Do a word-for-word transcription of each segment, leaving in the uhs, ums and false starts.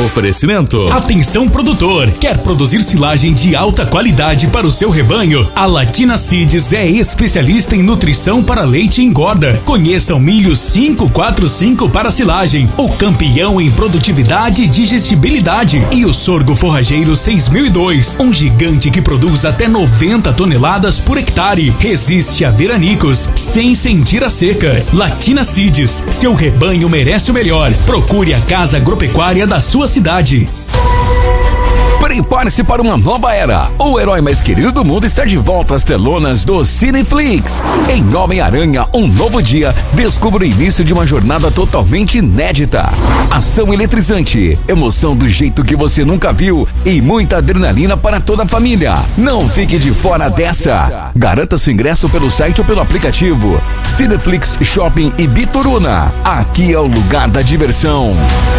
Oferecimento. Atenção produtor, quer produzir silagem de alta qualidade para o seu rebanho? A Latina Seeds é especialista em nutrição para leite e engorda. Conheça o milho cinco quatro cinco para silagem, o campeão em produtividade e digestibilidade, e o sorgo forrageiro seis mil e dois, um gigante que produz até noventa toneladas por hectare. Resiste a veranicos sem sentir a seca. Latina Seeds, seu rebanho merece o melhor. Procure a casa agropecuária da sua cidade. Prepare-se para uma nova era. O herói mais querido do mundo está de volta às telonas do Cineflix. Em Homem-Aranha, um novo dia, descubra o início de uma jornada totalmente inédita. Ação eletrizante, emoção do jeito que você nunca viu e muita adrenalina para toda a família. Não fique de fora dessa. Garanta seu ingresso pelo site ou pelo aplicativo. Cineflix Shopping e Bituruna. Aqui é o lugar da diversão.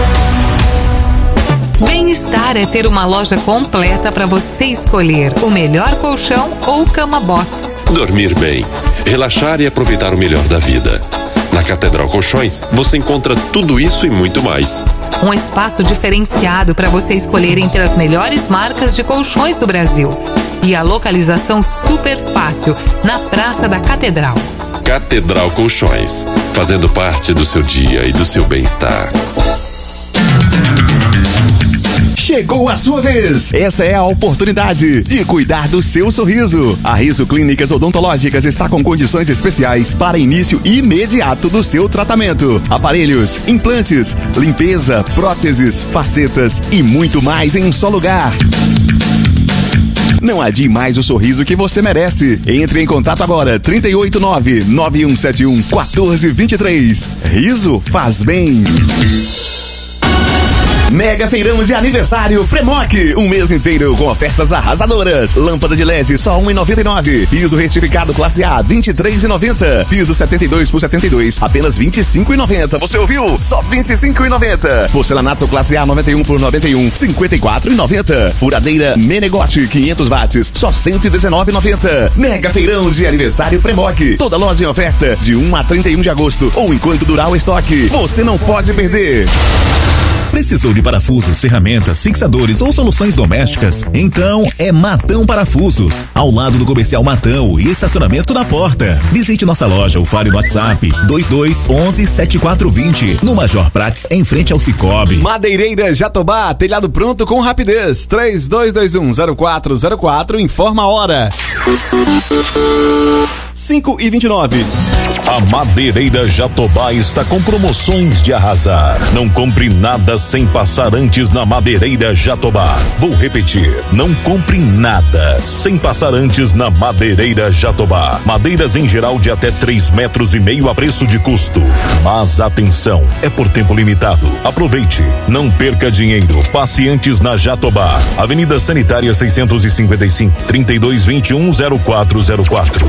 Bem-estar é ter uma loja completa para você escolher o melhor colchão ou cama box. Dormir bem, relaxar e aproveitar o melhor da vida. Na Catedral Colchões, você encontra tudo isso e muito mais. Um espaço diferenciado para você escolher entre as melhores marcas de colchões do Brasil. E a localização super fácil, na Praça da Catedral. Catedral Colchões, fazendo parte do seu dia e do seu bem-estar. Chegou a sua vez! Essa é a oportunidade de cuidar do seu sorriso. A Riso Clínicas Odontológicas está com condições especiais para início imediato do seu tratamento. Aparelhos, implantes, limpeza, próteses, facetas e muito mais em um só lugar. Não adie mais o sorriso que você merece. Entre em contato agora, trinta e oito, nove, nove um sete um, quatorze, vinte e três. Riso faz bem. Mega feirão de aniversário Premoc, um mês inteiro com ofertas arrasadoras. Lâmpada de L E D só um real e noventa e nove centavos. Piso retificado classe A vinte e três reais e noventa centavos. Piso setenta e dois por setenta e dois, apenas vinte e cinco reais e noventa centavos. Você ouviu? Só vinte e cinco reais e noventa centavos. Porcelanato classe A noventa e um por noventa e um, cinquenta e quatro reais e noventa centavos. Furadeira Menegote quinhentos watts, só cento e dezenove reais e noventa centavos. Mega feirão de aniversário Premoc. Toda loja em oferta de um a trinta e um de agosto ou enquanto durar o estoque. Você não pode perder. Precisou de parafusos, ferramentas, fixadores ou soluções domésticas? Então é Matão Parafusos, ao lado do comercial Matão e estacionamento na porta. Visite nossa loja ou fale no WhatsApp dois dois onze, setenta e quatro vinte, no Major Prats, em frente ao Cicobi. Madeireira Jatobá, telhado pronto com rapidez. três dois dois um, zero quatro zero quatro, informa a hora. cinco e vinte e nove. A Madeireira Jatobá está com promoções de arrasar. Não compre nada sem passar antes na Madeireira Jatobá. Vou repetir, não compre nada sem passar antes na Madeireira Jatobá. Madeiras em geral de até três metros e meio a preço de custo. Mas atenção, é por tempo limitado. Aproveite, não perca dinheiro. Passe antes na Jatobá. Avenida Sanitária seiscentos e cinquenta e cinco, trinta e dois, vinte e um, zero quatro zero quatro.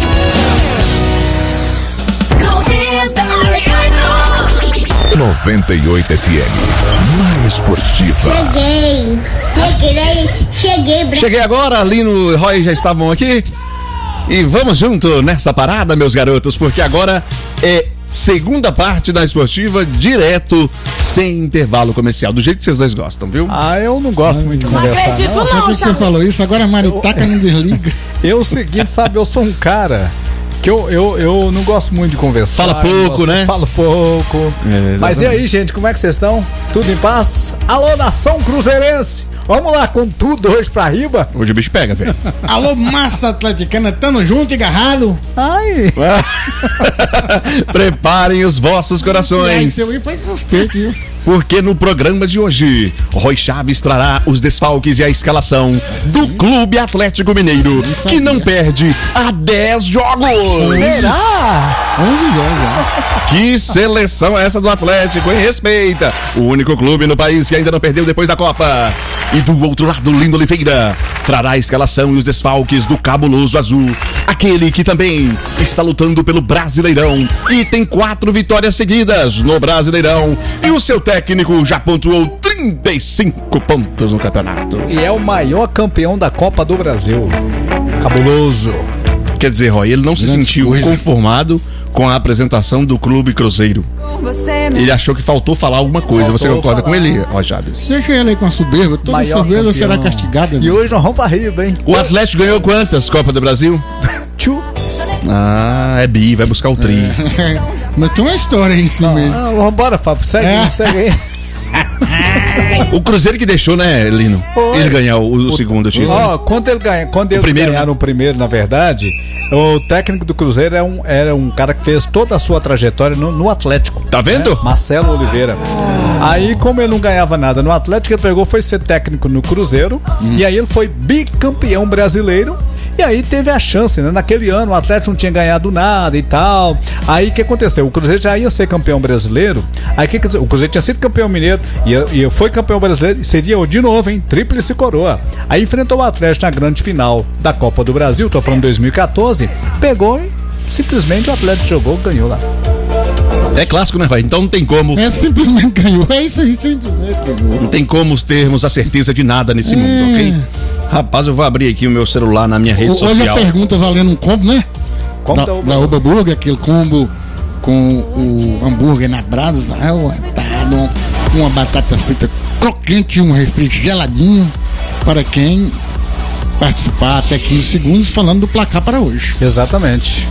noventa e oito F M, mais esportiva. Cheguei, cheguei, cheguei. Cheguei agora, Lino e Roy já estavam aqui. E vamos junto nessa parada, meus garotos, porque agora é segunda parte da esportiva, direto, sem intervalo comercial, do jeito que vocês dois gostam, viu? Ah, eu não gosto muito de Não conversar. acredito não. não, Por que que você falou isso? Agora a Maritaca não desliga. Eu, o seguinte, sabe, eu sou um cara que eu, eu, eu não gosto muito de conversar. Fala pouco, gosto, né? Falo pouco. É, Mas e aí, gente, como é que vocês estão? Tudo em paz? Alô, nação cruzeirense! Vamos lá com tudo hoje pra riba? Hoje o bicho pega, velho. Alô, massa atleticana, tamo junto e agarrado. Ai! Preparem os vossos corações. Esse aí foi suspeito, viu? Porque no programa de hoje, Roy Chaves trará os desfalques e a escalação do Clube Atlético Mineiro, que não perde há dez jogos. Será? onze jogos. Que seleção é essa do Atlético, hein? Respeita. O único clube no país que ainda não perdeu depois da Copa. E do outro lado, Lindo Oliveira trará a escalação e os desfalques do Cabuloso Azul. Aquele que também está lutando pelo Brasileirão e tem quatro vitórias seguidas no Brasileirão. E o seu técnico já pontuou trinta e cinco pontos no campeonato. E é o maior campeão da Copa do Brasil. Cabuloso. Quer dizer, Roy, ele não se Grande sentiu coisa. conformado com a apresentação do Clube Cruzeiro. Ele achou que faltou falar alguma coisa. Faltou Você concorda falar. com ele, ó, Chaves? Deixa ele aí com a soberba. Toda Maior soberba campeão. será castigada. E hoje nós vamos pra riba, hein? O Atlético ganhou quantas Copa do Brasil? Tchu. Ah, é bi, vai buscar o tri. É. Mas tem uma história aí em si mesmo. Ah, vambora, Fábio. Segue, É. segue aí. O Cruzeiro que deixou, né, Lino? Foi. Ele ganhar o, o segundo título. Ó, quando, ele ganha, quando eles primeiro, ganharam o primeiro, na verdade, o técnico do Cruzeiro era um, era um cara que fez toda a sua trajetória no, no Atlético. Tá vendo? Né? Marcelo Oliveira. Aí, como ele não ganhava nada no Atlético, ele pegou, foi ser técnico no Cruzeiro. Hum. E aí ele foi bicampeão brasileiro. E aí teve a chance, né? Naquele ano o Atlético não tinha ganhado nada e tal. Aí o que aconteceu? O Cruzeiro já ia ser campeão brasileiro. Aí que, o Cruzeiro tinha sido campeão mineiro e, e foi campeão brasileiro. E seria de novo, hein? Tríplice coroa. Aí enfrentou o Atlético na grande final da Copa do Brasil. Tô falando dois mil e quatorze. Pegou e simplesmente o Atlético jogou, ganhou lá. É clássico, né, vai? Então não tem como. É, simplesmente ganhou. É isso aí, simplesmente ganhou. Não tem como termos a certeza de nada nesse mundo, ok? Rapaz, eu vou abrir aqui o meu celular na minha rede Hoje social. a pergunta valendo um combo, né? Combo da, da Oba da Oba Burger, aquele combo com o hambúrguer na brasa, tá, uma batata frita crocante, um refri geladinho para quem participar até quinze segundos falando do placar para hoje. Exatamente.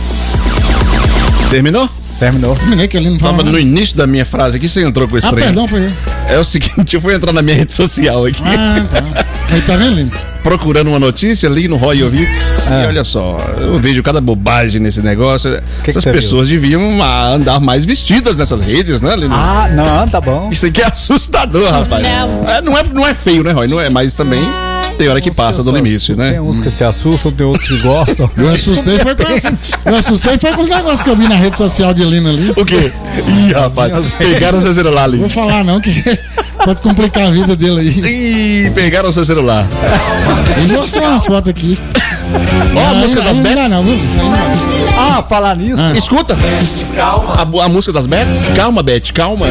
Terminou? Terminou. Terminei que ele não Tava fala no início da minha frase aqui, você entrou com esse Ah, trem. perdão, foi eu. É o seguinte, eu fui entrar na minha rede social aqui. Ah, tá. Aí tá vendo, Lino? Procurando uma notícia ali no Royovitz. E olha só, eu vejo cada bobagem nesse negócio. Que Essas que você pessoas deviam ah, andar mais vestidas nessas redes, né, Lino? Ah, não, tá bom. Isso aqui é assustador, rapaz. É, não, é, não é feio, né, Roy? Não é, mas também tem hora que passa do limite, né? Tem uns que se assustam, tem outros que gostam. Eu assustei foi com essa, eu assustei foi com os negócios que eu vi na rede social de Lino ali. O quê? Ih, rapaz, pegaram o seu celular ali. Vou falar não, que pode complicar a vida dele aí. Ih, pegaram o seu celular. Ele mostrou uma foto aqui. Ó, a música das Não dá Bets. não, viu? Aí não. Ah, falar nisso. Escuta. A, a música das Bets. Calma, Beth, calma.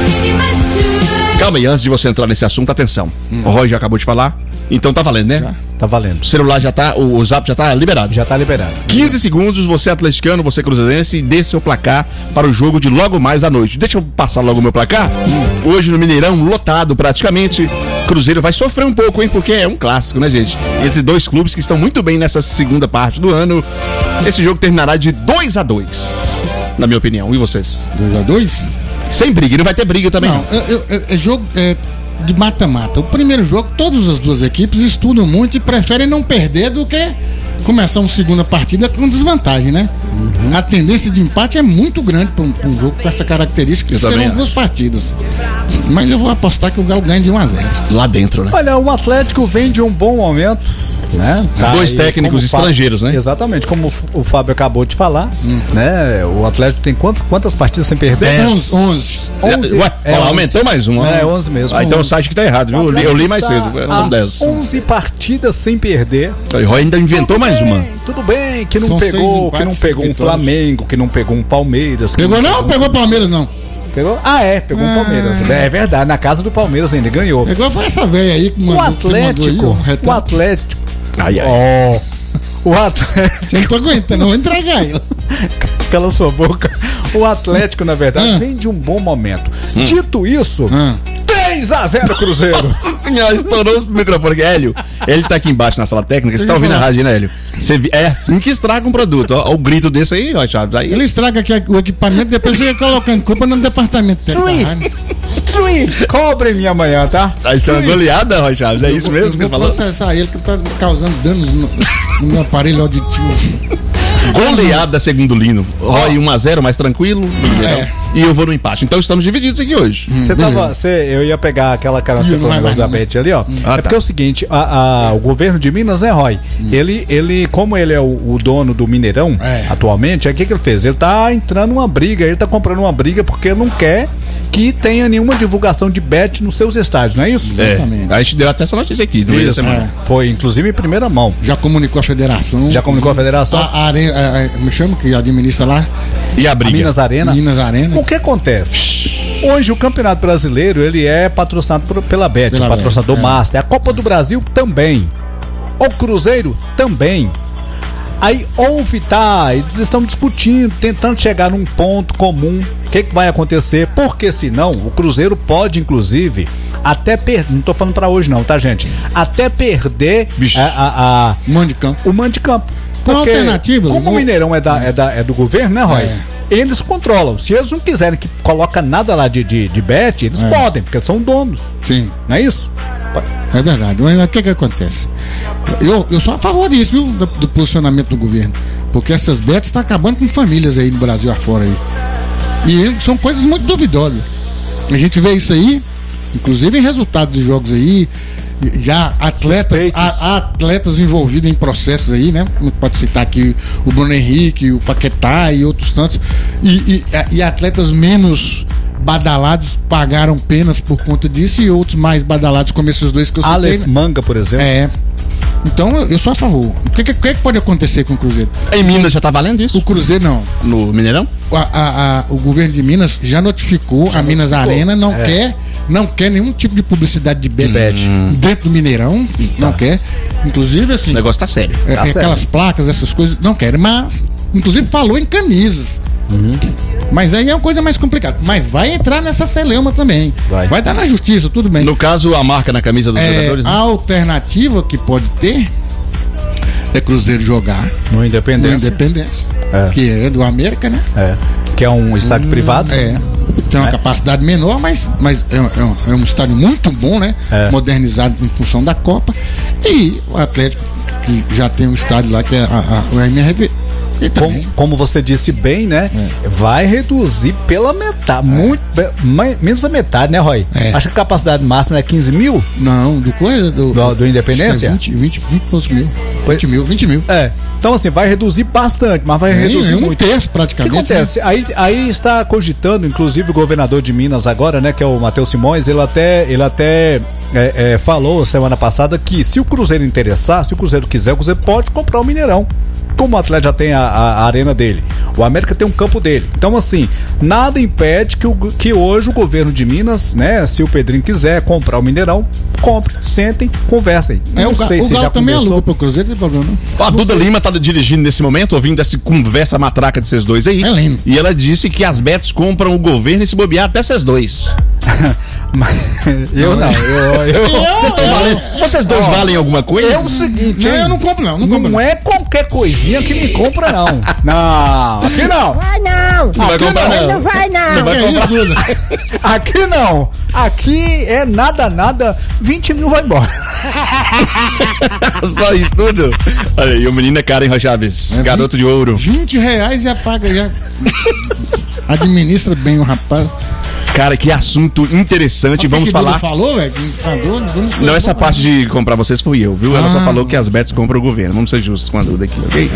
Calma aí, antes de você entrar nesse assunto, atenção. O Roy já acabou de falar, então tá valendo, né? Tá valendo. O celular já tá, o, o zap já tá liberado. Já tá liberado. quinze segundos, você atleticano, você cruzeirense, dê seu placar para o jogo de logo mais à noite. Deixa eu passar logo o meu placar. Hoje no Mineirão, lotado praticamente. Cruzeiro vai sofrer um pouco, hein? Porque é um clássico, né, gente? Entre dois clubes que estão muito bem nessa segunda parte do ano. Esse jogo terminará de dois a dois, na minha opinião. E vocês? dois a dois? Sem briga, e não vai ter briga também. Não, eu, eu, eu, é jogo é, de mata-mata. O primeiro jogo, todas as duas equipes estudam muito e preferem não perder do que começar uma segunda partida com desvantagem, né? Uhum. A tendência de empate é muito grande para um, um jogo com essa característica. Eu também Serão duas acho. partidas. Mas eu vou apostar que o Galo ganha de um a zero. Lá dentro, né? Olha, o Atlético vem de um bom momento, né? Dois aí, técnicos como o Fábio- estrangeiros, né? Exatamente, como o F- o Fábio acabou de falar, né? O Atlético tem quantas, quantas partidas sem perder? Dez. onze. onze. Ué, É, ó, onze. aumentou mais uma. É, onze mesmo. Ah, então o site que tá errado, viu? Eu li, eu li mais cedo. Está São a dez. onze partidas sem perder. Aí, Roy ainda inventou Tudo mais bem, uma. Tudo bem, que não São seis pegou, empates, que não pegou um vitórias. Flamengo, que não pegou um Palmeiras. que Pegou não? Pegou o Palmeiras não. Pegou? Ah, é, pegou um Palmeiras. É verdade, na casa do Palmeiras ainda ganhou. Pegou foi essa velha aí que O mandou, que você mandou aí, Atlético, ó, o retrato. Atlético. Ai, ai. Ó. O Atlético. Eu não tô aguentando, eu vou entregar ele. Cala sua boca. O Atlético, na verdade, Hum. vem de um bom momento. Dito isso, Hum. três a zero Cruzeiro. Nossa senhora, estourou o microfone. Hélio, ele tá aqui embaixo na sala técnica. Você tá ouvindo a rádio, né, Hélio? Você vi- é assim que estraga um produto. Ó, ó o grito desse aí, ó, Chaves. Aí, Ele estraga aqui o equipamento, depois fica colocando culpa no departamento técnico da Three. rádio. Three. Cobre minha amanhã, tá? Aí isso é uma goleada, ó, Chaves. É isso mesmo que Eu você vou falou? processar ele que tá causando danos no, no meu aparelho auditivo. Goleada, segundo o Lino. Roy um a zero, mais tranquilo. É. E eu vou no empate. Então estamos divididos aqui hoje. Você tava. Cê, eu ia pegar aquela cara Não vai mais da não. Beth ali, ó. Ah, é tá. porque é o seguinte, a, a- o governo de Minas, né, Roy? Ele, ele, como ele é o, o dono do Mineirão, É. atualmente, é o que, que ele fez? Ele tá entrando numa briga, ele tá comprando uma briga porque não quer que tenha nenhuma divulgação de bet nos seus estádios, não é isso? É. Exatamente. A gente deu até essa notícia aqui, no meio da Isso, semana. foi inclusive em primeira mão. Já comunicou a federação. Já comunicou a federação? A, a, are- a- a- me chama que administra lá. E a A briga? Minas Arena. Minas Arena. O que acontece? Hoje o Campeonato Brasileiro ele é patrocinado por- pela Bet, Pela o patrocinador Bet, é. Master. A Copa do Brasil também. O Cruzeiro também. Aí houve, tá, eles estão discutindo, tentando chegar num ponto comum. O que, que vai acontecer? Porque senão o Cruzeiro pode, inclusive, até perder. Não tô falando pra hoje, não, tá, gente? Até perder a, a, a, o mando de campo. O mando de campo. Porque, alternativa, como o Mineirão é, da, é. É, da, é do governo, né, Roy? É. Eles controlam. Se eles não quiserem que coloca nada lá de, de, de bet, eles é. podem, porque são donos. Sim. Não é isso? É verdade. Mas o que que acontece? Eu, eu sou a favor disso, viu? Do, do posicionamento do governo. Porque essas bets estão acabando com famílias aí no Brasil afora aí. E são coisas muito duvidosas. A gente vê isso aí, inclusive em resultados de jogos aí, já atletas, a, atletas envolvidos em processos aí, né? Pode citar aqui o Bruno Henrique, o Paquetá e outros tantos. E, e, e atletas menos badalados pagaram penas por conta disso, e outros mais badalados, como esses dois que eu citei. Aleph Manga, por exemplo. É. Então eu sou a favor. O que, que, que pode acontecer com o Cruzeiro? Em Minas já tá valendo isso? O Cruzeiro não. No Mineirão? A, a, a, o governo de Minas já notificou, já a Minas notificou. Arena não é. quer não quer nenhum tipo de publicidade de bet hum. dentro do Mineirão, tá. não quer. Inclusive assim. O negócio tá sério. É, tá sério. Aquelas placas, essas coisas, não querem, mas inclusive falou em camisas. Uhum. Mas aí é uma coisa mais complicada. Mas vai entrar nessa celeuma também. Vai. Vai dar na justiça, tudo bem. No caso, a marca na camisa dos é, jogadores. Né? A alternativa que pode ter é Cruzeiro jogar no Independência, no Independência é. que é do América, né? É. Que é um estádio hum, privado. É. Tem uma é. capacidade menor, mas, mas é, é, um, é um estádio muito bom, né? É. Modernizado em função da Copa. E o Atlético, que já tem um estádio lá que é a, a, o M R V. Como, como você disse bem, né? É. Vai reduzir pela metade, é. muito, menos da metade, né, Roy? É. Acho que a capacidade máxima é quinze mil? Não, do coisa do, do, do Independência? É vinte, vinte, vinte mil. vinte mil, vinte mil. É. Então, assim, vai reduzir bastante, mas vai é, reduzir é um muito. terço, praticamente. O que acontece? Né? Aí, aí está cogitando, inclusive, o governador de Minas agora, né, que é o Matheus Simões, ele até, ele até é, é, falou semana passada que se o Cruzeiro interessar, se o Cruzeiro quiser, o Cruzeiro pode comprar o Mineirão. Como o Atlético já tem a, a, a arena dele, o América tem um campo dele. Então, assim, nada impede que, o, que hoje o governo de Minas, né, se o Pedrinho quiser comprar o Mineirão, compre, sentem, conversem. É, não o sei o se Galo já também começou. aluga pro Cruzeiro, não tem problema. A Duda sei. Lima tá dirigindo nesse momento, ouvindo essa conversa matraca desses dois aí. É lindo. E ela disse que as bets compram o governo e se bobear até esses dois. Mas eu não, eu, eu, eu vocês, eu, valendo, vocês dois ó, valem alguma coisa? É o seguinte, não, eu não compro não, não, compro não, não é qualquer coisinha que me compra não. Não, aqui não. Vai não. Não vai comprar não. Não vai não. Não vai comprar. Aqui não. Aqui é nada, nada, vinte mil vai embora. Só isso tudo? Olha aí, o menino é caro, hein, Chaves? É garoto vinte, de ouro. vinte reais já paga, já administra bem o rapaz. Cara, que assunto interessante. Vamos que falar. Que falou, velho? Não, essa parte de comprar vocês fui eu, viu? Ela ah. só falou que as bets compram o governo. Vamos ser justos com a Duda aqui, ok?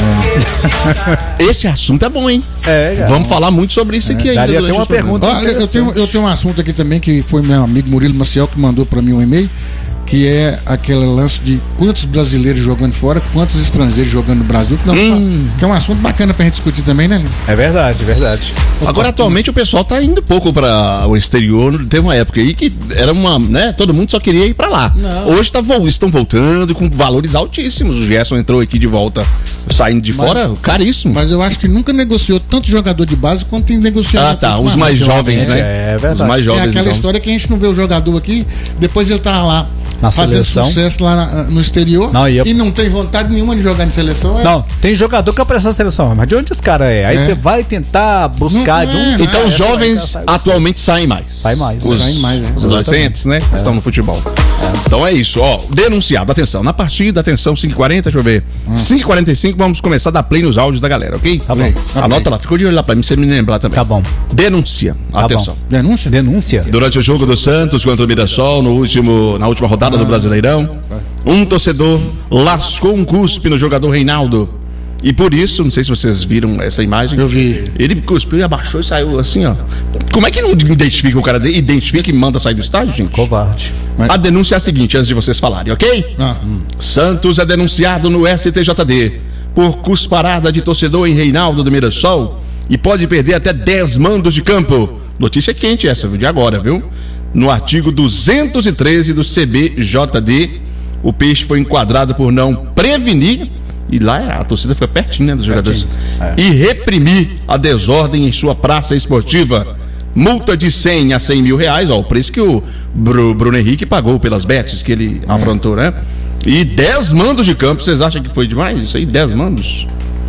É. Esse assunto é bom, hein? É, cara. Vamos falar muito sobre isso aqui é. ainda. Daria ter uma pergunta. Olha, eu, tenho, eu tenho um assunto aqui também que foi meu amigo Murilo Maciel que mandou pra mim um e-mail, que é aquele lance de quantos brasileiros jogando fora, quantos estrangeiros jogando no Brasil, que, não, hum. que é um assunto bacana pra gente discutir também, né? É verdade, é verdade. Agora, atualmente, o pessoal tá indo pouco para o exterior. Teve uma época aí que era uma, né, todo mundo só queria ir pra lá. Não. Hoje tá, estão voltando com valores altíssimos. O Gerson entrou aqui de volta, saindo de mas, fora, caríssimo. Mas eu acho que nunca negociou tanto jogador de base quanto tem negociado. Ah, tá, os mais jovens, né? É verdade. Os mais jovens, é aquela então. história que a gente não vê o jogador aqui, depois ele tá lá na fazendo seleção. sucesso lá na, no exterior não, e, eu... e não tem vontade nenhuma de jogar em seleção. É... Não, tem jogador que aparece na seleção, mas de onde esse cara é? Aí você é. vai tentar buscar não, de um. É, então é, os jovens atualmente saem mais. Sai mais. Os, saem mais, né? Os adolescentes, né? É. Estão no futebol. É. Então é isso, ó. Denunciado, atenção. Na partida, atenção, cinco e quarenta, deixa eu ver. Hum. cinco e quarenta e cinco, vamos começar a dar play nos áudios da galera, ok? Tá bom. Tá Anota lá, ficou de olho lá pra mim, você me lembrar também. Tá bom. Denúncia, tá atenção. Bom. Denúncia? Denúncia. Durante o jogo do Santos contra o Mirassol, no último, na última rodada ah. do Brasileirão, um torcedor lascou um cuspe no jogador Reinaldo. E por isso, não sei se vocês viram essa imagem. Eu vi. Ele cuspiu e abaixou e saiu assim, ó. Como é que não identifica o cara dele? Identifica e manda sair do estádio, gente? Covarde. Mas... A denúncia é a seguinte, antes de vocês falarem, ok? Ah. Hum. Santos é denunciado no S T J D por cusparada de torcedor em Reinaldo do Mirassol e pode perder até dez mandos de campo. Notícia quente essa, de agora, viu? No artigo duzentos e treze do C B J D, o Peixe foi enquadrado por não prevenir e lá a torcida fica pertinho, né, dos jogadores. É. E reprimir a desordem em sua praça esportiva. Multa de cem a cem mil reais, ó, o preço que o Bru, Bruno Henrique pagou pelas betes que ele é. afrontou, né? E dez mandos de campo, vocês acham que foi demais isso aí? dez mandos?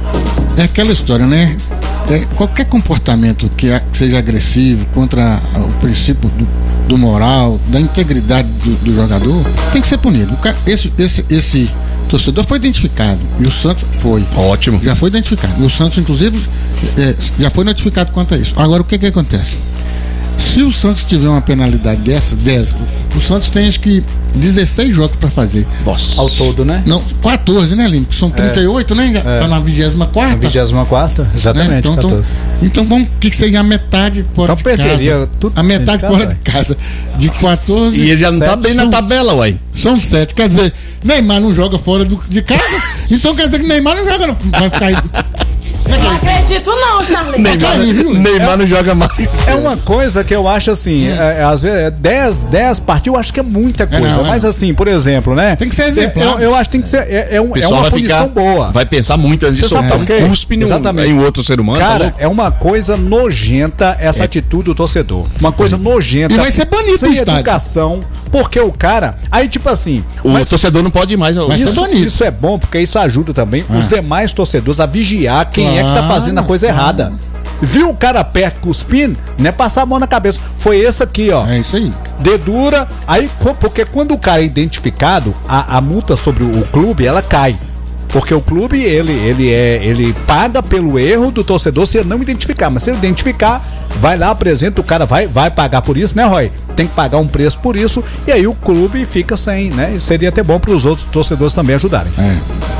É aquela história, né? É, qualquer comportamento que, que seja agressivo contra o princípio do, do moral, da integridade do, do jogador, tem que ser punido. O cara, esse, esse, esse torcedor foi identificado e o Santos foi. Ótimo. Já foi identificado. E o Santos, inclusive, é, já foi notificado quanto a isso. Agora, o que que acontece? Se o Santos tiver uma penalidade dessa, dez, o Santos tem acho que dezesseis jogos pra fazer. Nossa. Ao todo, né? Não, quatorze, né, Lino? São trinta e oito, é. né? É. Tá na vigésima quarta. vigésima quarta, exatamente. Né? Então, então, então vamos que seja a metade fora então, de casa. Tudo a metade de fora de casa. De quatorze. E ele já não sete, tá bem são, na tabela, uai. São sete. Quer dizer, Neymar não joga fora do, de casa. Então quer dizer que Neymar não joga, não. Vai ficar aí. Não acredito não, Charlie. Neymar, Neymar não joga mais. É uma coisa que eu acho assim, é, às vezes, dez, dez partidas eu acho que é muita coisa. É não, mas é assim, por exemplo, né? Tem que ser exemplar. Eu, eu acho que tem que ser, é, é, um, é uma punição boa. Vai pensar muito antes de soltar um cuspe em um outro ser humano. Cara, tá é uma coisa nojenta essa é. atitude do torcedor. Uma coisa nojenta. E vai ser banido sem educação, porque o cara, aí tipo assim... O mas, torcedor não pode ir mais. Vai isso, ser banido. Isso é bom, porque isso ajuda também ah. os demais torcedores a vigiar quem é que tá fazendo a coisa errada. Viu o cara perto cuspindo, não é passar a mão na cabeça. Foi esse aqui, ó. É isso aí. Dedura. Aí, porque quando o cara é identificado, a, a multa sobre o clube, ela cai. Porque o clube, ele, ele, é, ele paga pelo erro do torcedor se ele não identificar. Mas se ele identificar, vai lá, apresenta, o cara vai, vai pagar por isso, né, Roy? Tem que pagar um preço por isso. E aí o clube fica sem, né? Seria até bom para os outros torcedores também ajudarem. É.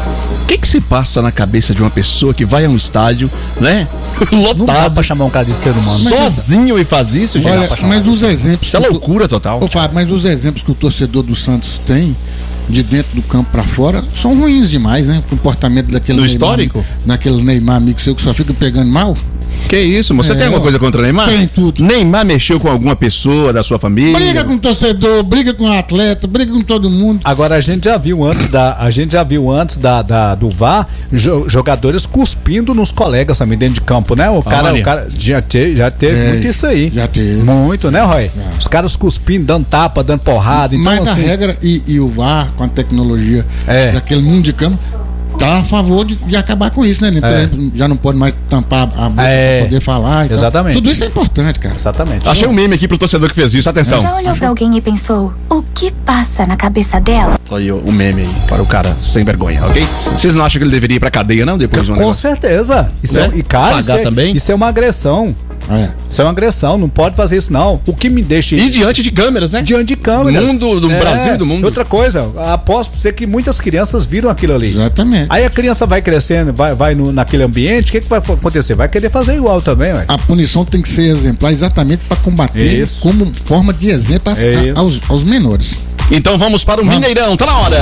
O que que se passa na cabeça de uma pessoa que vai a um estádio, né? Lotado. Não dá pra chamar um cara de ser humano. Sozinho e faz isso, gente. Olha, mas os exemplos... Isso é loucura total. Ô, Fábio, mas os exemplos que o torcedor do Santos tem, de dentro do campo pra fora, são ruins demais, né? O comportamento daquele no Neymar, histórico? Daquele Neymar amigo seu que só fica pegando mal. Que isso, você é, tem alguma coisa contra o Neymar? Tem tudo. Neymar mexeu com alguma pessoa da sua família? Briga com o torcedor, briga com o atleta, briga com todo mundo. Agora a gente já viu antes da, a gente já viu antes da, da do V A R jo, jogadores cuspindo nos colegas também dentro de campo, né? O cara, ah, o cara já teve, já teve é, muito isso aí. Já teve. Muito, né, Roy? É. Os caras cuspindo, dando tapa, dando porrada. Então, mas assim, a regra e, e o V A R com a tecnologia é. daquele mundo de campo tá a favor de, de acabar com isso, né? Por é. exemplo, já não pode mais tampar a boca é. pra poder falar. Exatamente. Tudo isso é importante, cara. Exatamente. Achei um meme aqui pro torcedor que fez isso. Atenção. Já olhou pra alguém e pensou, o que passa na cabeça dela? Olha o meme aí, para o cara sem vergonha, ok? Vocês não acham que ele deveria ir pra cadeia, não? Depois de um Com negócio? certeza. Isso né? é, e cara, Pagar isso é, também? isso é uma agressão. É. Isso é uma agressão, não pode fazer isso não. O que me deixa... E diante de câmeras, né? Diante de câmeras. Mundo, do é. Brasil e do mundo. Outra coisa, aposto ser que muitas crianças viram aquilo ali. Exatamente. Aí a criança vai crescendo, vai, vai no, naquele ambiente, o que, que vai acontecer? Vai querer fazer igual também, ué. A punição tem que ser exemplar exatamente para combater isso. como forma de exemplo às, é aos, aos menores. Então vamos para o vamos. Mineirão, tá na hora.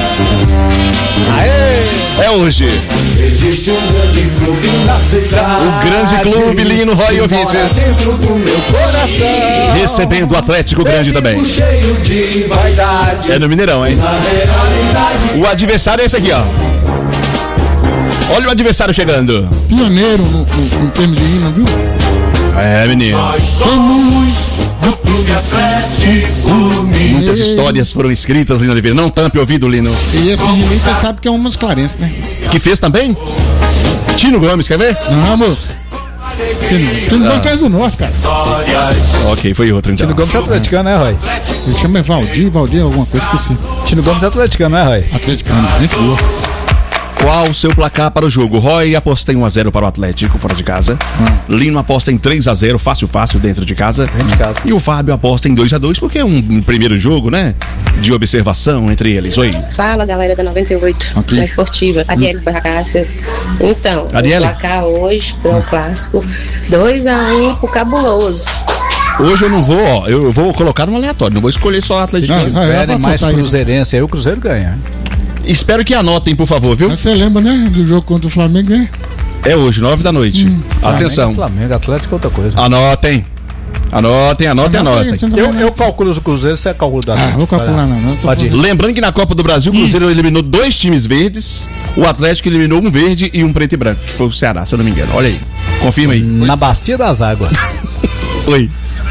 Aê! É hoje. Existe um grande clube na cidade. O grande clube Lino, Roy e ouvintes. Dentro do meu coração. Recebendo o Atlético Grande também. Cheio de vaidade. É no Mineirão, hein? O adversário é esse aqui, ó. Olha o adversário chegando. Pioneiro no, no, em termos de hino, viu? É, menino. Nós somos do Clube Atlético Mineiro. Muitas histórias foram escritas, Lino Oliveira. Não tampe o ouvido, Lino. E esse hino aí você sabe que é um Clarence, né? Que fez também? Tino Gomes, quer ver? Não, moço. Tino Gomes fez do Norte, cara. Ok, foi outro então. Tino Gomes é atleticano, né, Roy? Ele chama Valdir, Valdir, alguma coisa, esqueci. Tino Gomes é atleticano, né, Roy? Atleticano, gente boa. Qual o seu placar para o jogo? Roy aposta em um a zero para o Atlético, fora de casa. Hum. Lino aposta em três a zero, fácil, fácil, dentro de casa. Dentro de casa. E o Fábio aposta em dois a dois, porque é um, um primeiro jogo, né? De observação entre eles. Oi. Fala, galera da noventa e oito, okay. da Esportiva. Arielle Barracácias. Então, Arielle? o placar hoje para o clássico, dois a um pro Cabuloso. Hoje eu não vou, ó, eu vou colocar no aleatório, não vou escolher só o Atlético. Se tiverem mais cruzeirense aí, o Cruzeiro ganha. Espero que anotem, por favor, viu? Mas você lembra, né, do jogo contra o Flamengo, né? É hoje, nove da noite. Hum. Atenção. Flamengo, Flamengo, Atlético é outra coisa. Anotem. Anotem, anotem, anotem. Eu, eu calculo os cruzeiros, você calcula da Ah, vou calcular não, não. Pode ir. Lembrando que na Copa do Brasil, o Cruzeiro eliminou dois times verdes, o Atlético eliminou um verde e um preto e branco, que foi o Ceará, se eu não me engano. Olha aí. Confirma aí. Na Bacia das Águas. Oi.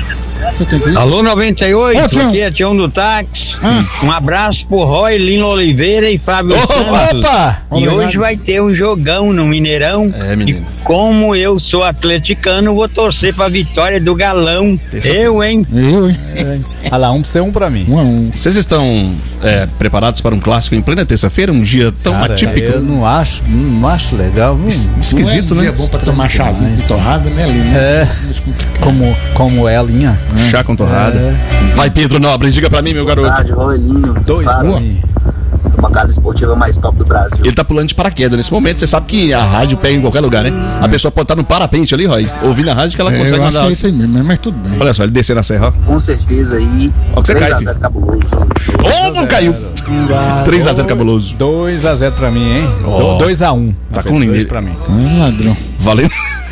Alô noventa e oito, oh, aqui é Tião do Táxi. Ah. Um abraço pro Roy, Lino Oliveira e Fábio oh, Santos. Opa! E Obrigado. Hoje vai ter um jogão no Mineirão. É, menino. E como eu sou atleticano, vou torcer pra vitória do Galão. Eu, hein? Eu, hein? É. Ah lá, um pra você, um pra mim. Um a um. Vocês estão é, preparados para um clássico em plena terça-feira? Um dia tão Cara, atípico? Eu não acho, não acho legal. Não, esquisito, não é um né? dia bom pra tomar chazinho com torrada, né, Linha? É. Como, como é, Linha? É. Chá com torrada. É. Vai, Pedro Nobres, diga pra mim, meu garoto. Boa tarde, Roelinho. Dois, pra mim. Bancada esportiva mais top do Brasil. Ele tá pulando de paraquedas nesse momento. Você sabe que a rádio pega em qualquer lugar, né? A pessoa pode estar no parapente ali, Roy, ouvindo a rádio que ela é, consegue eu acho mandar. Que é isso aí mesmo, mas tudo bem. Olha só, ele descendo a serra, ó. Com certeza aí. Ó, que você cai, filho. Cabuloso. Oh, não caiu. três a zero cabuloso. dois a zero pra mim, hein? Oh. dois a um. Tá com ninguém pra mim. Ah, ladrão. Valendo.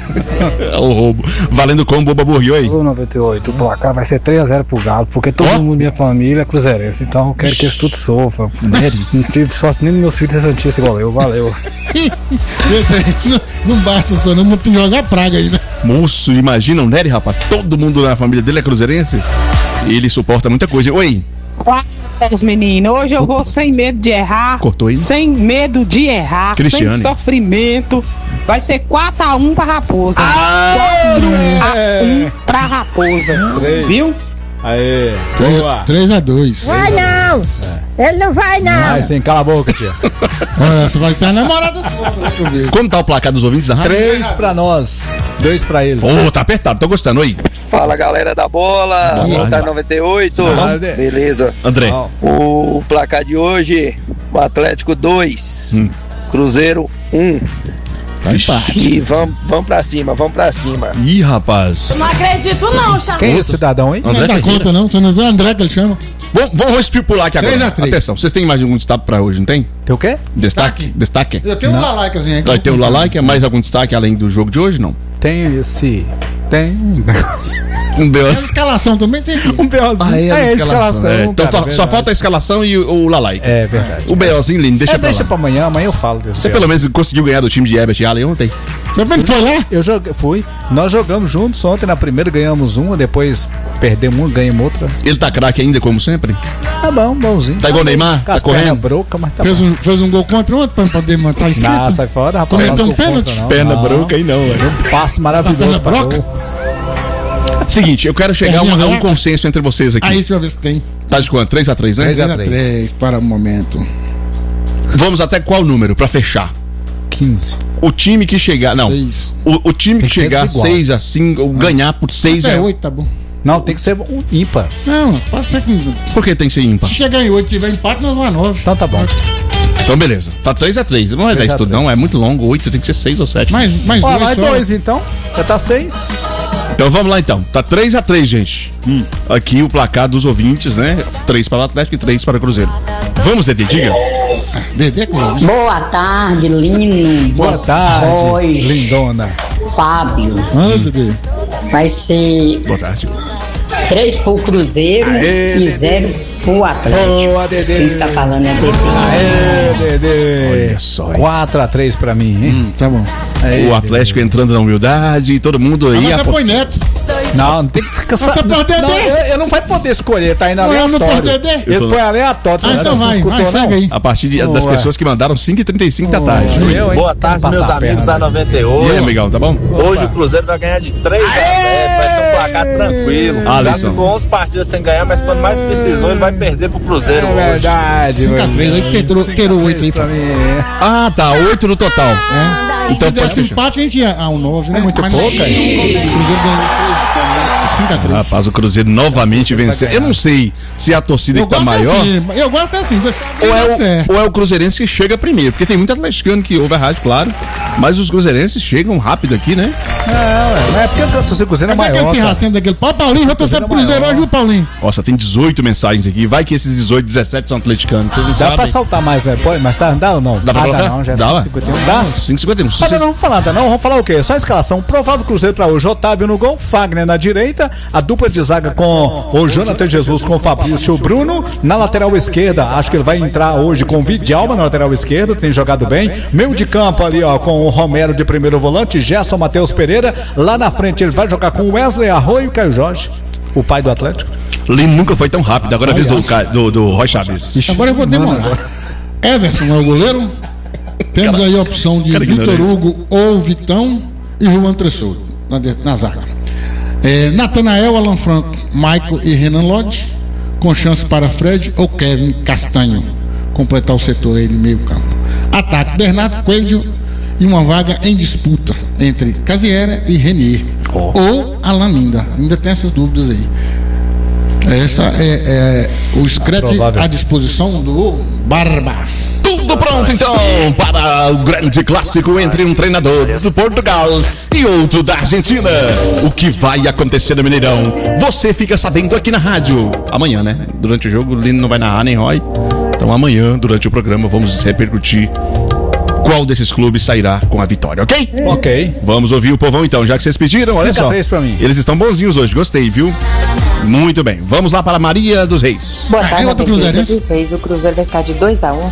O roubo. Valendo como, Boba Burguinho aí? O noventa e oito, o placar vai ser três a zero pro Galo, porque todo oh? mundo, minha família é cruzeirense, então eu quero que eles tudo sofram. Não tive sorte nem dos meus filhos ser santistas igual eu, valeu. Esse aí, não, não basta só, não tem que jogar praga aí, né? Moço, imagina o Nery, rapaz, todo mundo na família dele é cruzeirense. Ele suporta muita coisa. Oi. Os meninos, hoje eu vou sem medo de errar. Cortou aí? Sem medo de errar, Cristiane. Sem sofrimento. Vai ser quatro a um pra Raposa. Ah, quatro a um pra Raposa. três. Viu? Aê. três a dois. Vai não! É. Ele não vai não! Vai sim, cala a boca, tia. Olha, você vai ser a namorada sua, deixa eu ver. Como tá o placar dos ouvintes da rádio? três pra nós, dois pra eles. Ô, oh, tá apertado, tô gostando, oi. Fala galera da bola, Boa noventa e oito, beleza? André. O placar de hoje, o Atlético dois, hum. Cruzeiro um. E vamos, vamos pra cima, vamos pra cima. Ih, rapaz. Eu não acredito não, Chamou. Quem é esse cidadão, hein? André não dá conta não, você não viu o André que ele chama? Bom, vamos espipular aqui agora. Atenção, vocês têm mais algum destaque pra hoje, não tem? Tem o quê? Destaque? Destaque? Eu tenho um Lalaicazinho aí. Vai ter o Lalaica, mais algum destaque além do jogo de hoje, não? Tem esse... Tem um B O. A escalação também tem. Um BOzinho. Ah, é, é a escalação. escalação. É. Então cara, só falta a escalação e o, o Lalaica. É verdade. O BOzinho lindo, deixa é, pra deixa lá. pra amanhã, amanhã eu falo desse Você B O. pelo menos conseguiu ganhar do time de Herbert Allen ontem? Você foi lá? Eu joguei, fui. Nós jogamos juntos ontem, na primeira ganhamos uma, depois perdemos uma, ganhamos outra. Ele tá craque ainda, como sempre? Tá bom, bonzinho. Tá igual o Neymar? Tá correndo? Broca, mas tá fez, um, fez um gol contra ontem pra poder manter escrito? Não, sai fora, rapaz. Cometeu um pênalti? Perna broca aí não, velho. Um passo maravilhoso pra gol. Seguinte, eu quero chegar a um, um consenso entre vocês aqui. Aí, deixa eu ver se tem. Tá de quanto? três a três, né? três a três para o momento. Vamos até qual número pra fechar? quinze. O time que chegar. Não. seis. O, o time que, que chegar seis a cinco, ou ah. ganhar por seis é oito, tá bom. Não, tem que ser um ímpar. Não, pode ser que. Por que tem que ser ímpar? Se chegar em oito e tiver empate, nós vamos a nove. Então tá bom. Então beleza. Tá três a três. Não é dez tudo, não. É muito longo. oito tem que ser seis ou sete. Mais, mais Ó, dois. Mais dois, então. Já tá seis. Então vamos lá então. Tá três a três, gente. Hum. Aqui o placar dos ouvintes, né? três para o Atlético e três para o Cruzeiro. Vamos, Dedê, diga. Dedê, claro. Boa tarde, Lino. Boa tarde, Roy, lindona. Fábio. Ah, Dedê. Vai ser. Boa tarde. três pro Cruzeiro Aê, e zero pro Atlético. Boa, Dedê. Quem está falando é Dedê. Aê, Dedê. Olha só. quatro a três pra mim, hein? Hum, tá bom. Aê, o Atlético Dedê. Entrando na humildade, todo mundo aí. Mas você põe Neto. Não, não tem que ficar só. Você pode Dedê. Não, eu, eu não vai poder escolher, tá indo aleatório. Não, não pode Dedê. Ele foi aleatório. Ah, então vai, vai, segue aí. A partir de, das pessoas que mandaram cinco e trinta e cinco da tarde. Eu, Boa tarde, meus amigos da noventa e oito. E aí, amigão, tá bom? Hoje o Cruzeiro vai ganhar de três a zero, vai ser um placar tranquilo. Ah, já ficou onze partidas sem ganhar, mas quando mais precisou, ele vai perder pro Cruzeiro hoje. É verdade. cinco a três aí, quebrou oito aí pra mim. Ah, tá, oito no total. É. Então, se desse empate, a gente ia a um nove, né? É muito pouco, aí. O Cruzeiro ganhou cinco a três. Rapaz, o Cruzeiro novamente venceu. Eu não sei se é a torcida eu que tá maior. Assim, eu gosto assim. Ou é, o, ou é o Cruzeirense que chega primeiro. Porque tem muito atleticano que ouve a rádio, claro. Mas os cruzeirenses chegam rápido aqui, né? Não, é porque eu torcer pro Cruzeiro é maior. Aquele pirracento daquele. Ó, Paulinho, vai torcer pro Cruzeiro hoje, viu, Paulinho? Nossa, tem dezoito mensagens aqui. Vai que esses dezoito, dezessete são atleticanos. Dá pra saltar mais, né? Pode, mas tá, dá ou não? Dá pra ah, dá não, já é dá, cinco e cinquenta e um. Dá? cinco e cinquenta e um. Mas não, não vamos falar, dá não. Vamos falar o quê? Só a escalação. Provável Cruzeiro pra hoje. Otávio no gol, Fagner na direita, a dupla de zaga com o Jonathan Jesus com o Fabrício Bruno. Na lateral esquerda, acho que ele vai entrar hoje com o Vidalma na lateral esquerda, tem jogado bem. Meio de campo ali, ó, com o Romero de primeiro volante, Gerson Matheus Pereira. Lá na frente ele vai jogar com o Wesley Arroio e o Caio Jorge, o pai do Atlético. Lino nunca foi tão rápido, agora avisou o Ca... do, do Roy Chaves. Ixi, agora eu vou demorar. Everson é o goleiro. Temos cara, aí a opção de Vitor Hugo ou Vitão e Juan Tressouto na, na zaga. É, Natanael, Alan Franco, Michael e Renan Lodge, com chance para Fred ou Kevin Castanho completar o setor aí no meio campo. Ataque, Bernardo Coelho e uma vaga em disputa entre Casiera e Renier. Oh. Ou Alan Linda. Ainda tem essas dúvidas aí. Essa é, é o scratch à disposição do Barba. Tudo pronto então para o grande clássico entre um treinador do Portugal e outro da Argentina. O que vai acontecer no Mineirão? Você fica sabendo aqui na rádio. Amanhã, né? Durante o jogo o Lino não vai narrar nem Roy. Então amanhã, durante o programa, vamos repercutir qual desses clubes sairá com a vitória, ok? Ok. Vamos ouvir o povão então, já que vocês pediram, olha só. Pra mim. Eles estão bonzinhos hoje, gostei, viu? Muito bem, vamos lá para Maria dos Reis. Boa tarde, Maria dos Reis. O Cruzeiro vai ficar de dois a um.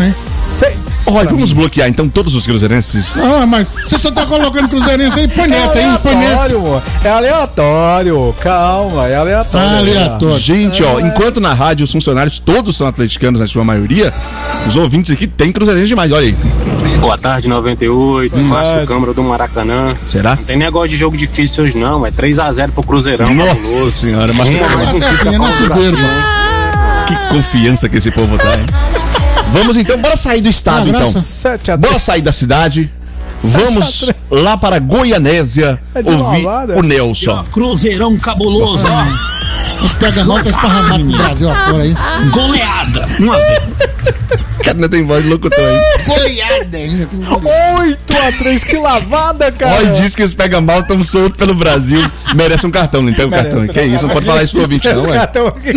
seis. Olha, vamos bloquear então todos os cruzeirenses. Não, mas você só tá colocando cruzeirense aí, põe neto aí, põe neto. É aleatório, calma, é aleatório. É aleatório. Gente, ó, enquanto na rádio os funcionários todos são atleticanos na sua maioria, os ouvintes aqui tem cruzeirense demais, olha aí. Boa tarde, noventa e oito, Márcio Câmara do Maracanã. Será? Não tem negócio de jogo difícil hoje não, é três a zero pro Cruzeirão. Nossa senhora, Márcio Que confiança que esse povo tá, hein? Vamos então, bora sair do estado então. Bora sair da cidade. Vamos lá para Goianésia ouvir o Nelson. Cruzeirão cabuloso, ó. Os pega-mal tá esparramados no Brasil afora aí. Goleada, um a zero. Cara, não tem voz de locutor aí. Goleada ainda. oito a três, que lavada, cara. Olha, diz que os pega-mal estão soltos pelo Brasil. Merece um cartão, não tem um cartão. Que isso, não pode falar isso pro ouvinte, não, ué. Cartão aqui.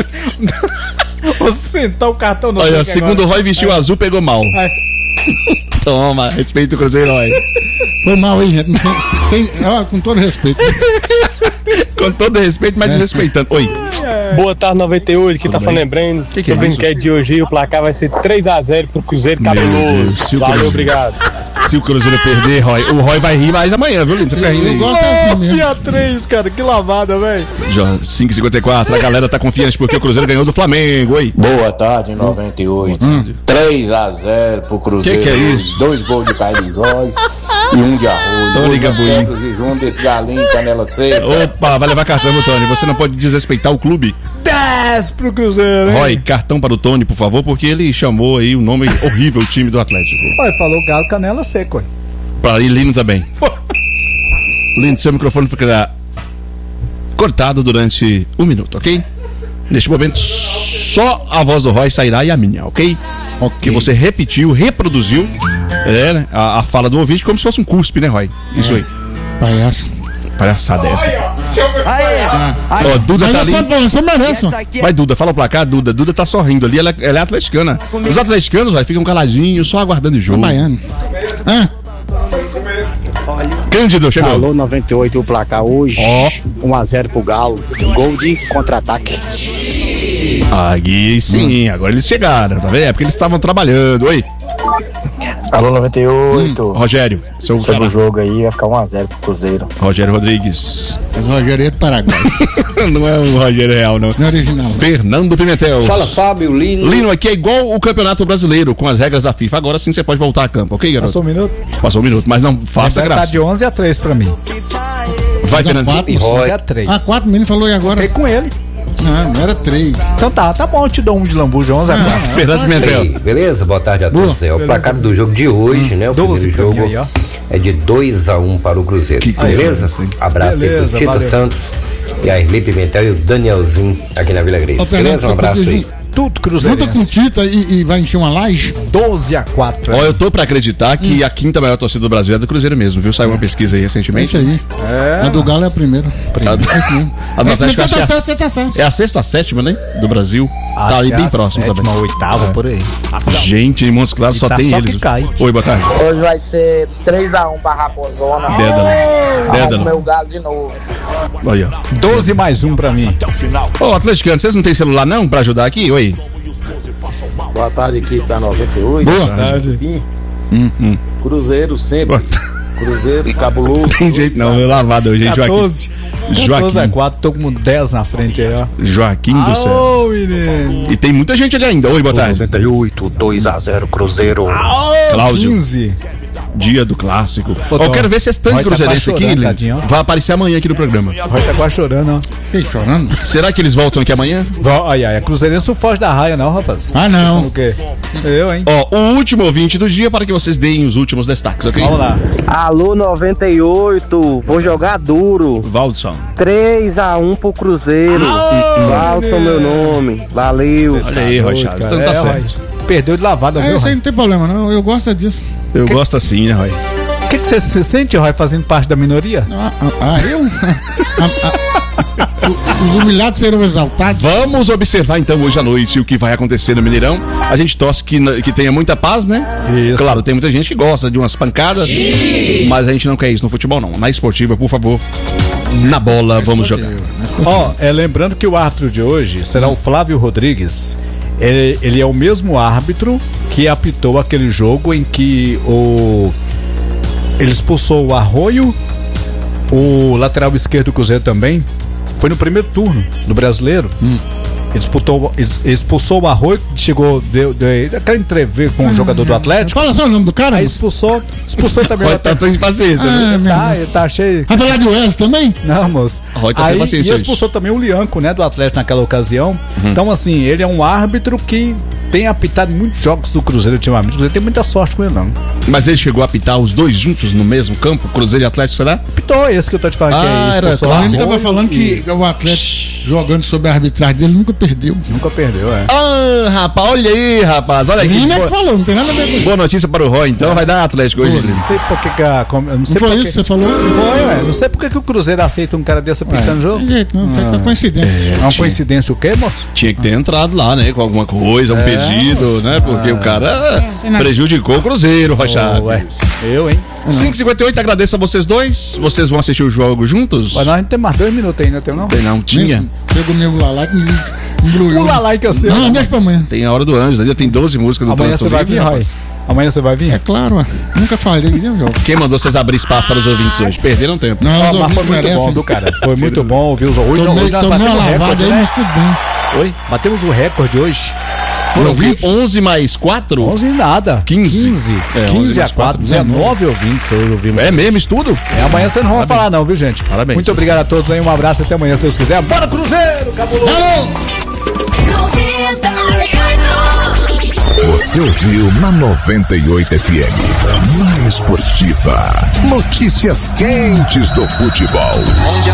Vou sentar o cartão no Olha, segundo o Roy, vestiu Ai. azul, pegou mal. Ai. Toma, respeita o Cruzeiro, Roy. Foi mal aí, gente. Sem, ó, com todo respeito. Com todo respeito, mas desrespeitando. Oi. Boa tarde, noventa e oito, que tá falando lembrando. Que que é o brinquedo de hoje, o placar vai ser três a zero pro Cruzeiro cabuloso. Valeu, obrigado. Se o Cruzeiro perder, Roy, o Roy vai rir mais amanhã, viu, Lindo? Você fica rindo aí. Eu gosto assim mesmo. nove a três, cara, que lavada, velho. cinco e cinquenta e quatro, a galera tá confiante porque o Cruzeiro ganhou do Flamengo, oi. Boa tarde, noventa e oito. Hum. três a zero pro Cruzeiro. Que que é isso? Dois gols de Caio Jorge e um de arroz. Tony Gabuí. Jejum desse galinho, canela seca. Opa, vai levar cartão no Tony. Você não pode desrespeitar o clube. dez pro Cruzeiro, hein? Roy, cartão para o Tony, por favor, porque ele chamou aí o nome horrível do time do Atlético. Olha, falou galo, canela seca, ué. Para ir Lino também. Lino, seu microfone ficará cortado durante um minuto, ok? Neste momento, só a voz do Roy sairá e a minha, ok? Ok. Que você repetiu, reproduziu é, né, a, a fala do ouvinte como se fosse um cuspe, né, Roy? Isso aí. Palhaço. Palhaçada essa. Ah. Ó, Duda tá ali. Você merece. Vai, Duda, fala o placar, Duda. Duda tá sorrindo ali, ela, ela é atleticana. Os atleticanos, vai, ficam caladinhos, só aguardando o jogo. Baiano. Ah. Cândido, chegou. Alô, noventa e oito, o placar hoje. Ó. um a zero pro Galo. Gol de contra-ataque. Aí sim, hum. agora eles chegaram, tá vendo? É porque eles estavam trabalhando. Oi. Alô, noventa e oito. Hum. Rogério, seu Sobre o jogo aí, vai ficar um a zero pro Cruzeiro. Rogério Rodrigues. O Rogério é do Paraguai. Não é o Rogério real, não. Não é original. Fernando Pimentel. Fala, Fábio, Lino. Lino, aqui é igual o Campeonato Brasileiro, com as regras da FIFA. Agora sim você pode voltar a campo, ok, garoto? Passou um minuto? Passou um minuto, mas não faça graça. Tá de onze a três pra mim. Vai, Fernando. onze a três. Ah, quatro, o menino falou e agora? Fiquei com ele. Não, não era três. Então tá, tá bom, eu te dou um de lambuja, onze a quatro. Fernando Pimentel. Beleza? Boa tarde a todos. É o placar do jogo de hoje, hum, né? O primeiro jogo aí, é de dois a um para o Cruzeiro. Que beleza? Coisa, abraço beleza, aí pro Tito valeu. Santos e a Erli Pimentel e o Danielzinho aqui na Vila Grande. Beleza? Um abraço aí. tudo cruzeirense. Junta com o Tita e, e vai encher uma laje? doze a quatro. Ó, eu tô pra acreditar que hum. a quinta maior torcida do Brasil é do Cruzeiro mesmo, viu? Saiu uma pesquisa aí recentemente. É isso aí. É. A do Galo é a primeira. A do, é isso mesmo. A do é Atlético tá é, certo, tá certo. é a sexta ou a sétima, né? Do Brasil. Acho tá ali é bem próximo sétima, também. oitava, é. por aí. Gente, em Montes Claros só tá tem só eles. Que cai. Oi, boa tarde. Hoje vai ser três a um pra Raposona. Dédalo. Dédalo. meu Galo de novo. Olha. doze mais um pra mim. Ô, Atleticano, vocês não tem celular não pra ajudar aqui? Oi. Boa tarde, equipe da noventa e oito. Boa tarde. Hum, hum. Cruzeiro sempre. Cruzeiro, cabuloso. Tem jeito não, meu lavado hoje, quatorze. Joaquim. quatorze a quatro, tô com dez na frente aí, ó. Joaquim do céu. Ô, menino. E tem muita gente ali ainda. Oi, boa tarde. noventa e oito, dois a zero, Cruzeiro. Cláudio. quinze. Dia do clássico. Pô, eu quero ver se esse tanto de cruzeirense aqui vai aparecer amanhã aqui no programa. Vai tá quase chorando, ó. Que chorando? Será que eles voltam aqui amanhã? Ai, ai, a cruzeirense não foge da raia, não, rapaz. Ah, não. O quê? Eu, hein? Ó, o último ouvinte do dia para que vocês deem os últimos destaques, ok? Vamos lá. Alô, noventa e oito, vou jogar duro. Valdson. três a um pro Cruzeiro. Valdson, meu nome. Valeu. Olha aí, Rochado. Então tá é, certo. Perdeu de lavada, é, viu? Isso aí não tem problema, não. Eu gosto disso. Eu que... gosto assim, né, Roy? O que você se sente, Roy, fazendo parte da minoria? Ah, ah, ah eu? ah, ah, os humilhados serão exaltados. Vamos observar então hoje à noite o que vai acontecer no Mineirão. A gente torce que, que tenha muita paz, né? Isso. Claro, tem muita gente que gosta de umas pancadas, Sim. mas a gente não quer isso no futebol, não. Na esportiva, por favor, na bola, vamos jogar. Ó, é, lembrando que o árbitro de hoje será o Flávio Rodrigues. Ele, ele é o mesmo árbitro que apitou aquele jogo em que o ele expulsou o Arroio, o lateral esquerdo do Cruzeiro também. Foi no primeiro turno do Brasileiro. Hum. Ele expulsou, expulsou o Arroio, chegou, deu, deu aquela entrevista com o um jogador do Atlético. Fala só o nome do cara. Aí expulsou, expulsou também o Atlético. Tá de paciência, ah, né? Tá, ele tá cheio. Vai falar de Wes também? Não, moço. Tá aí e expulsou também o Lianco, né, do Atlético naquela ocasião. Uhum. Então, assim, ele é um árbitro que tem apitado muitos jogos do Cruzeiro ultimamente. O Cruzeiro tem muita sorte com ele, não. Mas ele chegou a apitar os dois juntos no mesmo campo, Cruzeiro e Atlético, será? Apitou, esse que eu tô te falando, ah, que é isso. Era claro. Ele tava falando que o Atlético jogando sob a arbitragem dele nunca perdeu. Nunca perdeu, é. Ah, rapaz, olha aí, rapaz. Olha aqui. Nem é que falou, não tem nada a ver com isso. Boa notícia para o Roy, então vai dar Atlético hoje. Não sei por que que a... Não, sei não foi por isso que... que você falou? Foi, ué. Não sei por que que o Cruzeiro aceita um cara desse apitando o jogo. Não tem jeito, não. Isso é uma coincidência. É, é uma coincidência o quê, moço? Tinha que ter entrado lá, né? Com alguma coisa, um é, pedido, moço. Né? Porque ah, o cara é, prejudicou o Cruzeiro, Rochado. Oh, eu, hein? cinco e cinquenta e oito, agradeço a vocês dois. Vocês vão assistir o jogo juntos? Mas nós não temos mais dois minutos ainda, tem não? Tem não, tinha. Pegou meu Lala que me embrulhou. O Lala que eu sei. Não, deixa pra amanhã. Tem a hora do anjo, ainda tem doze músicas do Amanhã você vai vir, Roy? Amanhã você vai vir? É claro, ué. Nunca falei, né, Quem mandou vocês abrir espaço para os ouvintes hoje? Perderam tempo. Não, oh, mas foi muito bom, do cara. Foi muito bom ouvir os ouvintes. Hoje nós batemos o recorde, aí, né? Tudo bem. Oi? Batemos o recorde hoje. Ouvintes? onze mais quatro? onze nada. quinze. quinze. É, quinze a quatro. dezenove ouvintes hoje ouvimos. É mesmo isso tudo? É, amanhã vocês não vão falar não, viu, gente? Parabéns. Muito obrigado a todos aí. Um abraço até amanhã, se Deus quiser. Bora, Cruzeiro! Cabuloso! Você ouviu na noventa e oito F M. Mais esportiva. Notícias quentes do futebol. Onde a